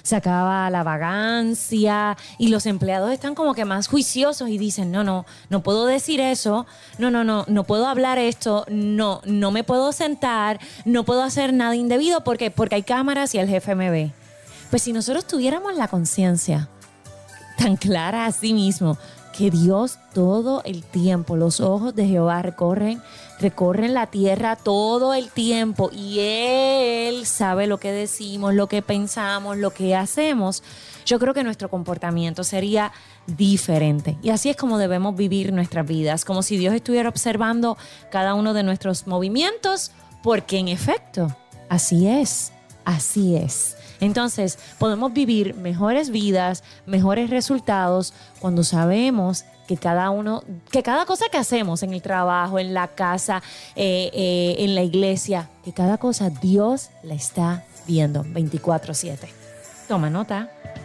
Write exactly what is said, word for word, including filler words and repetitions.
se acaba la vagancia y los empleados están como que más juiciosos y dicen, no, no, no puedo decir eso, no, no, no, no puedo hablar esto, no, no me puedo sentar, no puedo hacer nada indebido porque, porque hay cámaras y el jefe me ve. Pues si nosotros tuviéramos la conciencia tan clara a sí mismo, que Dios todo el tiempo, los ojos de Jehová recorren, recorren la tierra todo el tiempo y Él sabe lo que decimos, lo que pensamos, lo que hacemos. Yo creo que nuestro comportamiento sería diferente. Y así es como debemos vivir nuestras vidas, como si Dios estuviera observando cada uno de nuestros movimientos, porque en efecto, así es, así es. Entonces, podemos vivir mejores vidas, mejores resultados cuando sabemos que cada uno, que cada cosa que hacemos en el trabajo, en la casa, eh, eh, en la iglesia, que cada cosa Dios la está viendo veinticuatro siete. Toma nota.